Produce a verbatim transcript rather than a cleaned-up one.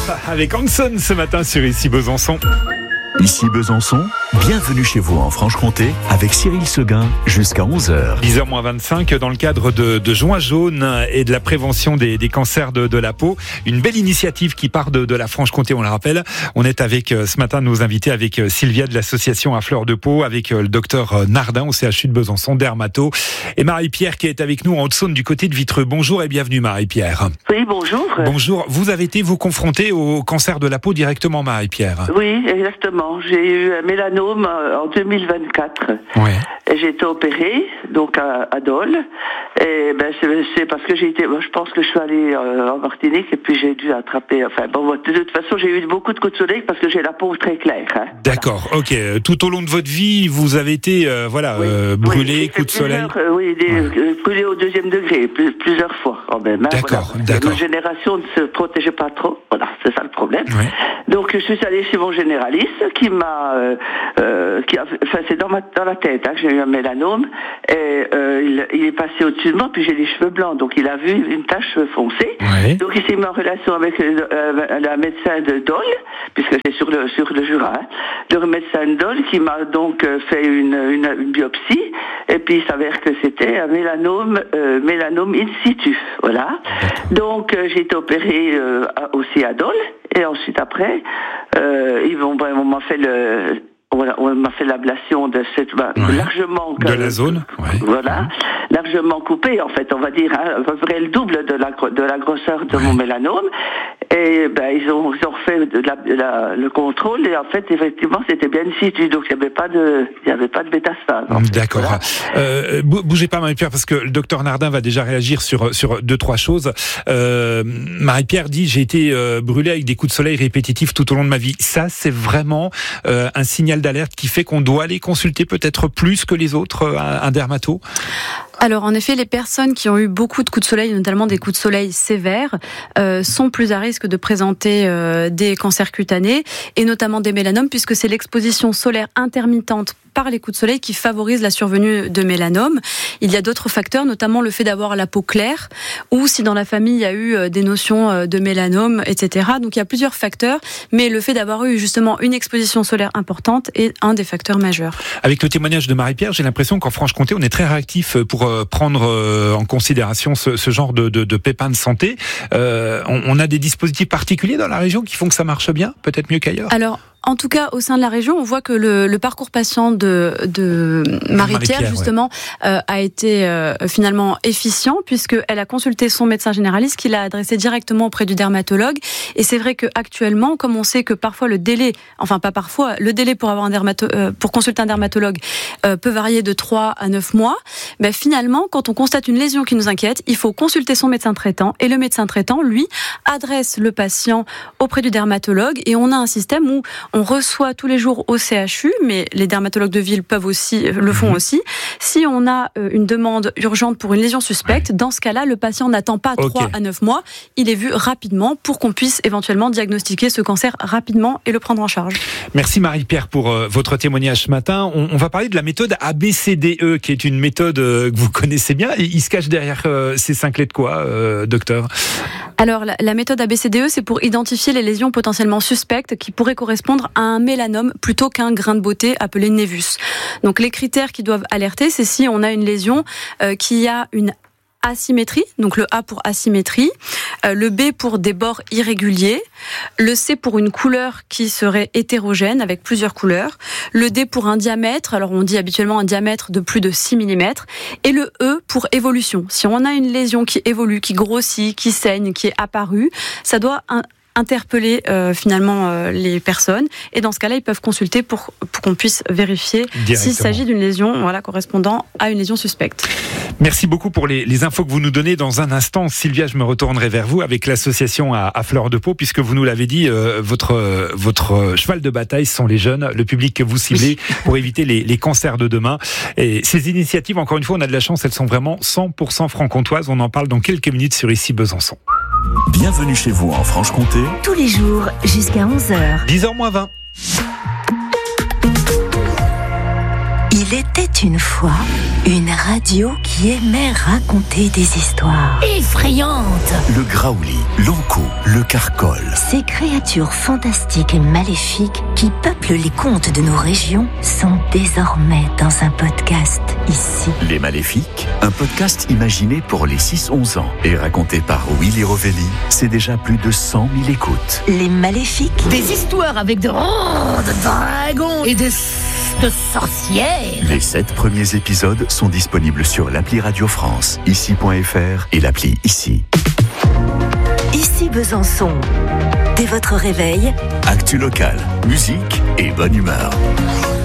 avec Hanson ce matin sur Ici Besançon. Ici Besançon, bienvenue chez vous en Franche-Comté avec Cyril Seguin jusqu'à onze heures. dix heures moins vingt-cinq, dans le cadre de, de Juin jaune et de la prévention des, des cancers de, de la peau. Une belle initiative qui part de, de la Franche-Comté, on le rappelle. On est avec, ce matin, nos invités avec Sylvia de l'association À Fleur de Peau, avec le docteur Nardin au C H U de Besançon, dermato, et Marie-Pierre qui est avec nous en Haute-Saône du côté de Vitreux. Bonjour et bienvenue Marie-Pierre. Oui, bonjour. Bonjour, vous avez été vous confronter au cancer de la peau directement Marie-Pierre. Oui, exactement. J'ai eu un mélanome en deux mille vingt-quatre. Ouais. Et j'ai été opérée, donc à, à Dole. Et ben c'est, c'est parce que j'ai été, je pense que je suis allée euh, en Martinique et puis j'ai dû attraper. Enfin bon, de toute façon, j'ai eu beaucoup de coups de soleil parce que j'ai la peau très claire. Hein. D'accord. Ok. Tout au long de votre vie, vous avez été, euh, voilà, oui. euh, brûlé, oui, coups de soleil. Euh, oui, des, ouais. euh, brûlé au deuxième degré, plus, plusieurs fois quand même. Hein, d'accord. Voilà. D'accord. Ma génération ne se protégeait pas trop. Voilà, c'est ça le problème. Ouais. Donc je suis allée chez mon généraliste qui m'a, euh, euh, qui a, enfin c'est dans ma dans la tête hein, que j'ai eu un mélanome et euh, il, il est passé au-dessus de moi puis j'ai les cheveux blancs donc il a vu une tache foncée. Ouais. Donc il s'est mis en relation avec euh, la médecin de Dole puisque c'est sur le sur le Jura. Hein, le médecin de Dole qui m'a donc fait une, une, une biopsie et puis il s'avère que c'était un mélanome euh, mélanome in situ. Voilà. Donc euh, j'ai été opérée euh, aussi à Dole. Et ensuite après, euh, ils vont, on m'a fait le, on m'a fait l'ablation de cette, bah, ouais. largement de la zone, ouais. voilà, ouais. largement coupée en fait, on va dire hein, à peu près le double de la de la grosseur de ouais. mon mélanome. Et ben ils ont ils ont refait de la, de la, le contrôle et en fait effectivement c'était bien in situ donc il n'y avait pas de il y avait pas de métastase. En fait. D'accord. Voilà. Euh, bougez pas Marie-Pierre parce que le docteur Nardin va déjà réagir sur sur deux trois choses. Euh, Marie-Pierre dit j'ai été euh, brûlée avec des coups de soleil répétitifs tout au long de ma vie. Ça c'est vraiment euh, un signal d'alerte qui fait qu'on doit aller consulter peut-être plus que les autres un, un dermato. Alors en effet, les personnes qui ont eu beaucoup de coups de soleil, notamment des coups de soleil sévères, euh, sont plus à risque de présenter euh, des cancers cutanés et notamment des mélanomes puisque c'est l'exposition solaire intermittente par les coups de soleil qui favorise la survenue de mélanomes. Il y a d'autres facteurs, notamment le fait d'avoir la peau claire ou si dans la famille il y a eu des notions de mélanome, et cetera. Donc il y a plusieurs facteurs, mais le fait d'avoir eu justement une exposition solaire importante est un des facteurs majeurs. Avec le témoignage de Marie-Pierre, j'ai l'impression qu'en Franche-Comté, on est très réactif pour prendre en considération ce, ce genre de, de, de pépins de santé. Euh, on, on a des dispositifs particuliers dans la région qui font que ça marche bien, peut-être mieux qu'ailleurs. Alors, en tout cas, au sein de la région, on voit que le, le parcours patient de, de Marie-Pierre, Marie justement, ouais. euh, a été euh, finalement efficient puisqu'elle a consulté son médecin généraliste qui l'a adressé directement auprès du dermatologue. Et c'est vrai qu'actuellement, comme on sait que parfois le délai, enfin pas parfois, le délai pour avoir un dermato, euh, pour consulter un dermatologue euh, peut varier de trois à neuf mois. Ben finalement, quand on constate une lésion qui nous inquiète, il faut consulter son médecin traitant et le médecin traitant, lui, adresse le patient auprès du dermatologue et on a un système où on reçoit tous les jours au C H U, mais les dermatologues de ville peuvent aussi, le font aussi. Si on a une demande urgente pour une lésion suspecte, dans ce cas-là, le patient n'attend pas okay. trois à neuf mois. Il est vu rapidement pour qu'on puisse éventuellement diagnostiquer ce cancer rapidement et le prendre en charge. Merci Marie-Pierre pour euh, votre témoignage ce matin. On, on va parler de la méthode A B C D E, qui est une méthode euh, que vous connaissez bien. Et il se cache derrière euh, ces cinq lettres quoi, euh, docteur ? Alors, la, la méthode A B C D E, c'est pour identifier les lésions potentiellement suspectes qui pourraient correspondre à un mélanome plutôt qu'un grain de beauté appelé névus. Donc, les critères qui doivent alerter, c'est si on a une lésion euh, qui a une asymétrie, donc le A pour asymétrie, euh, le B pour des bords irréguliers, le C pour une couleur qui serait hétérogène avec plusieurs couleurs, le D pour un diamètre, alors on dit habituellement un diamètre de plus de six millimètres, et le E pour évolution. Si on a une lésion qui évolue, qui grossit, qui saigne, qui est apparue, ça doit un, interpeller euh, finalement euh, les personnes et dans ce cas-là ils peuvent consulter pour, pour qu'on puisse vérifier s'il s'agit d'une lésion voilà, correspondant à une lésion suspecte. Merci beaucoup pour les, les infos que vous nous donnez. Dans un instant, Sylvia, je me retournerai vers vous avec l'association à, à Fleur de Peau puisque vous nous l'avez dit, euh, votre, euh, votre cheval de bataille sont les jeunes, le public que vous ciblez pour éviter les, les cancers de demain. Et ces initiatives, encore une fois, on a de la chance, elles sont vraiment cent pour cent franc-comtoises. On en parle dans quelques minutes sur Ici Besançon. Bienvenue chez vous en Franche-Comté. Tous les jours jusqu'à onze heures. dix heures moins vingt. Il Il était une fois une radio qui aimait raconter des histoires effrayantes. Le graouli, l'ankou, le carcol. Ces créatures fantastiques et maléfiques qui peuplent les contes de nos régions sont désormais dans un podcast ici. Les Maléfiques, un podcast imaginé pour les six onze ans et raconté par Willy Rovelli. C'est déjà plus de cent mille écoutes. Les Maléfiques. Des histoires avec de, oh, de dragons et de, de sorcières. Les sept premiers épisodes sont disponibles sur l'appli Radio France, ici point f r et l'appli Ici. Ici Besançon. Dès votre réveil, actu local, musique et bonne humeur.